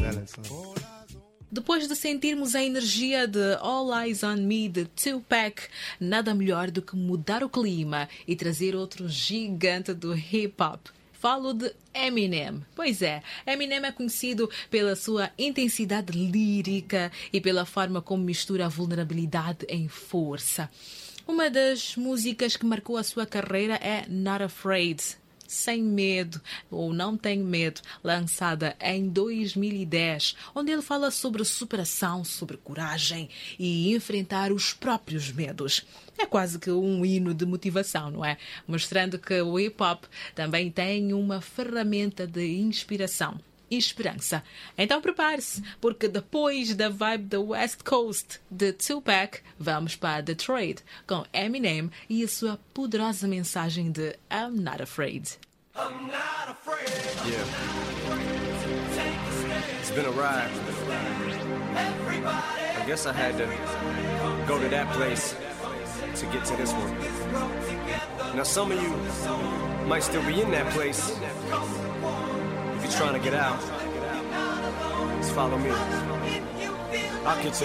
Depois de sentirmos a energia de All Eyes on Me de Tupac, nada melhor do que mudar o clima e trazer outro gigante do hip-hop. Falo de Eminem. Pois é, Eminem é conhecido pela sua intensidade lírica e pela forma como mistura a vulnerabilidade em força. Uma das músicas que marcou a sua carreira é Not Afraid, Sem Medo, ou Não Tenho Medo, lançada em 2010, onde ele fala sobre superação, sobre coragem e enfrentar os próprios medos. É quase que um hino de motivação, não é? Mostrando que o hip-hop também tem uma ferramenta de inspiração e esperança. Então prepare-se, porque depois da vibe da West Coast de Tupac, vamos para Detroit com Eminem e a sua poderosa mensagem de I'm Not Afraid. I'm not afraid. Yeah. It's been a ride. I guess I had to go to that place to get to this one. Now some of you might still be in that place. If you're trying to get out, just follow me. I'll get you